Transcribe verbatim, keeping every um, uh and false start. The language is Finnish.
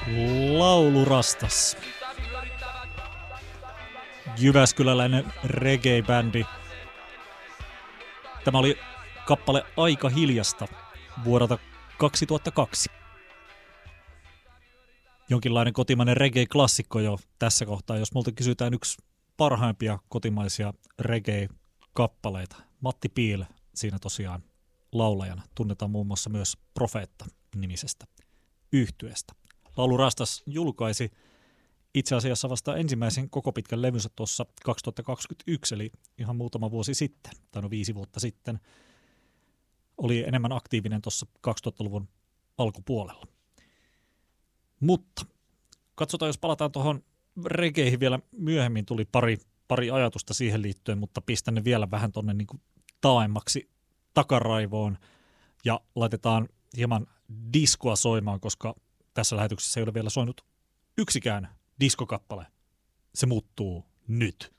Laulurastas. Jyväskyläläinen reggae-bändi. Tämä oli kappale Aika hiljasta vuodelta kaksituhattakaksi. Jonkinlainen kotimainen reggae-klassikko jo tässä kohtaa, jos multa kysytään yksi parhaimpia kotimaisia reggae-kappaleita. Matti Piil siinä tosiaan laulajana. Tunnetaan muun muassa myös Profeetta-nimisestä yhtyeestä. Laulurastas julkaisi itse asiassa vasta ensimmäisen koko pitkän levynsä tuossa kaksituhattakaksikymmentäyksi, eli ihan muutama vuosi sitten, tai no viisi vuotta sitten. Oli enemmän aktiivinen tuossa kaksituhattaluvun alkupuolella. Mutta katsotaan, jos palataan tuohon regeihin vielä myöhemmin, tuli pari, pari ajatusta siihen liittyen, mutta pistän ne vielä vähän tuonne niin kuin taaemmaksi takaraivoon ja laitetaan hieman diskoa soimaan, koska tässä lähetyksessä ei ole vielä soinut yksikään diskokappale. Se muuttuu nyt.